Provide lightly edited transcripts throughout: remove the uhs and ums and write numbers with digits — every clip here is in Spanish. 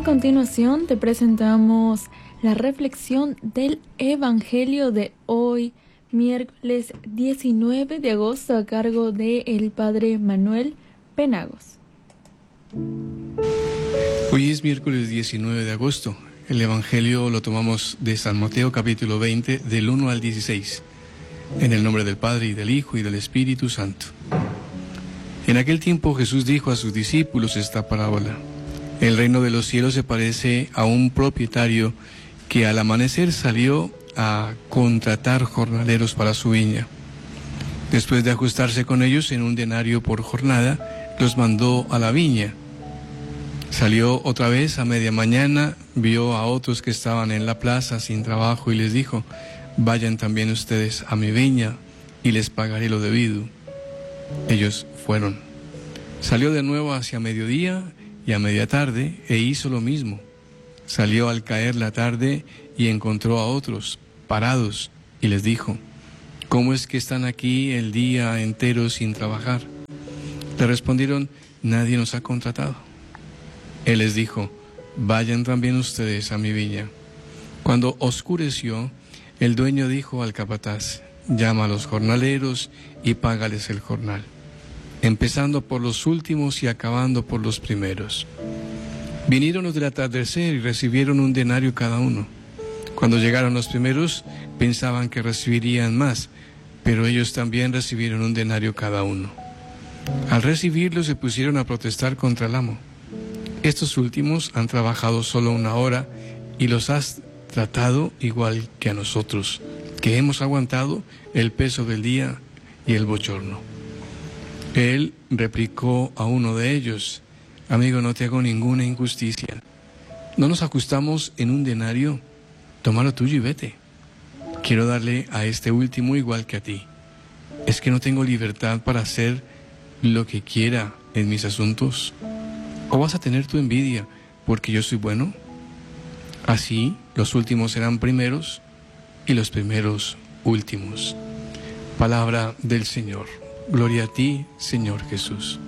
continuación te presentamos la reflexión del Evangelio de hoy, miércoles 19 de agosto, a cargo de el Padre Manuel Penagos. Hoy es miércoles 19 de agosto. El Evangelio lo tomamos de San Mateo capítulo 20, del 1 al 16. En el nombre del Padre, y del Hijo, y del Espíritu Santo. En aquel tiempo Jesús dijo a sus discípulos esta parábola. El reino de los cielos se parece a un propietario que al amanecer salió a contratar jornaleros para su viña. Después de ajustarse con ellos en un denario por jornada, los mandó a la viña. Salió otra vez a media mañana, vio a otros que estaban en la plaza sin trabajo y les dijo: vayan también ustedes a mi viña y les pagaré lo debido. Ellos fueron. Salió de nuevo hacia mediodía y a media tarde e hizo lo mismo. Salió al caer la tarde y encontró a otros parados y les dijo: ¿cómo es que están aquí el día entero sin trabajar? Le respondieron: nadie nos ha contratado. Él les dijo: vayan también ustedes a mi viña. Cuando oscureció, el dueño dijo al capataz: llama a los jornaleros y págales el jornal, empezando por los últimos y acabando por los primeros. Vinieron los del atardecer y recibieron un denario cada uno. Cuando llegaron los primeros, pensaban que recibirían más, pero ellos también recibieron un denario cada uno. Al recibirlo se pusieron a protestar contra el amo. Estos últimos han trabajado solo 1 hora y los has tratado igual que a nosotros, que hemos aguantado el peso del día y el bochorno. Él replicó a uno de ellos: amigo, no te hago ninguna injusticia. ¿No nos ajustamos en un denario? Toma lo tuyo y vete. Quiero darle a este último igual que a ti. ¿Es que no tengo libertad para hacer lo que quiera en mis asuntos? ¿O vas a tener tu envidia porque yo soy bueno? Así, los últimos serán primeros y los primeros últimos. Palabra del Señor. Gloria a ti, Señor Jesús.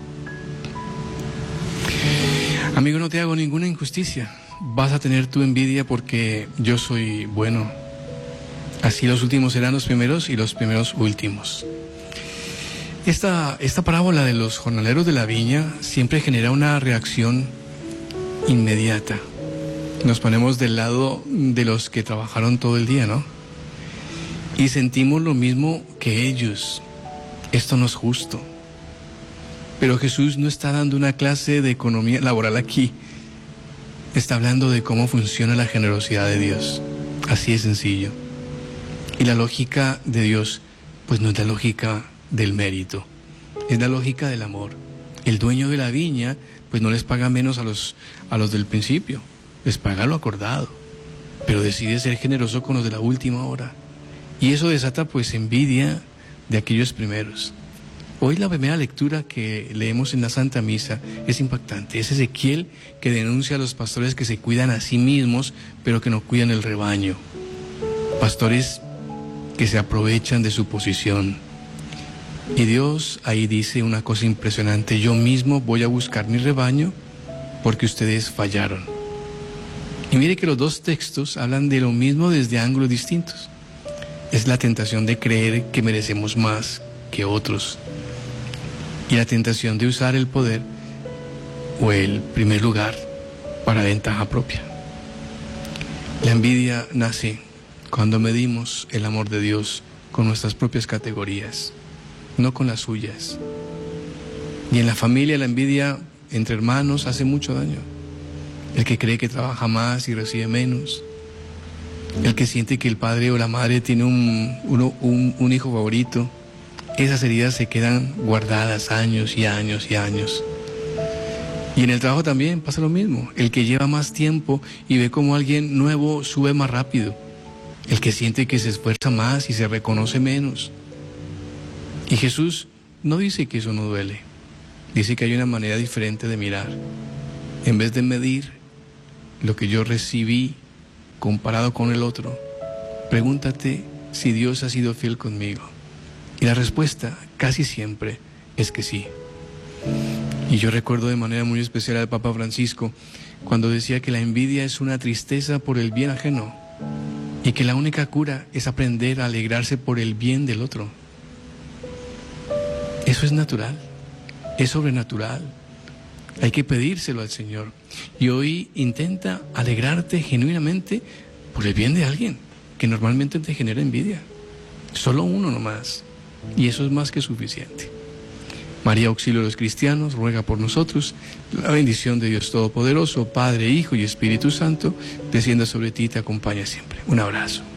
Amigo, no te hago ninguna injusticia. Vas a tener tu envidia porque yo soy bueno. Así los últimos serán los primeros y los primeros últimos. Esta parábola de los jornaleros de la viña siempre genera una reacción inmediata. Nos ponemos del lado de los que trabajaron todo el día, ¿no? Y sentimos lo mismo que ellos. Esto no es justo. Pero Jesús no está dando una clase de economía laboral aquí. Está hablando de cómo funciona la generosidad de Dios. Así de sencillo. Y la lógica de Dios, pues no es la lógica del mérito, es la lógica del amor. El dueño de la viña, pues no les paga menos a los del principio, les paga lo acordado, pero decide ser generoso con los de la última hora. Y eso desata pues envidia de aquellos primeros. Hoy la primera lectura que leemos en la Santa Misa es impactante. Es Ezequiel que denuncia a los pastores que se cuidan a sí mismos, pero que no cuidan el rebaño. Pastores que se aprovechan de su posición. Y Dios ahí dice una cosa impresionante: yo mismo voy a buscar mi rebaño porque ustedes fallaron. Y mire que los dos textos hablan de lo mismo desde ángulos distintos. Es la tentación de creer que merecemos más que otros y la tentación de usar el poder o el primer lugar para ventaja propia. La envidia nace cuando medimos el amor de Dios con nuestras propias categorías, no con las suyas. Y en la familia la envidia entre hermanos hace mucho daño. El que cree que trabaja más y recibe menos. El que siente que el padre o la madre tiene un hijo favorito. Esas heridas se quedan guardadas años y años y años. Y en el trabajo también pasa lo mismo. El que lleva más tiempo y ve cómo alguien nuevo sube más rápido. El que siente que se esfuerza más y se reconoce menos. Y Jesús no dice que eso no duele. Dice que hay una manera diferente de mirar. En vez de medir lo que yo recibí comparado con el otro, pregúntate si Dios ha sido fiel conmigo. Y la respuesta casi siempre es que sí. Y yo recuerdo de manera muy especial al Papa Francisco cuando decía que la envidia es una tristeza por el bien ajeno y que la única cura es aprender a alegrarse por el bien del otro. Eso es natural, es sobrenatural. Hay que pedírselo al Señor. Y hoy intenta alegrarte genuinamente por el bien de alguien que normalmente te genera envidia. Solo uno nomás. Y eso es más que suficiente. María, auxilio de los cristianos, ruega por nosotros. La bendición de Dios Todopoderoso, Padre, Hijo y Espíritu Santo, descienda sobre ti y te acompañe siempre. Un abrazo.